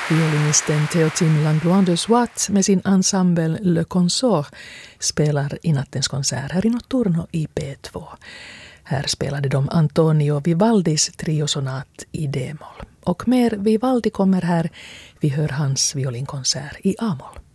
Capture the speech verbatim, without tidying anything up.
Violinisten Théotime Langlois de Swat med sin ensemble Le Consort spelar i nattens konsert här i Notturno i P två. Här spelade de Antonio Vivaldis triosonat i D-moll. Och mer Vivaldi kommer här. Vi hör hans violinkonsert i A-moll.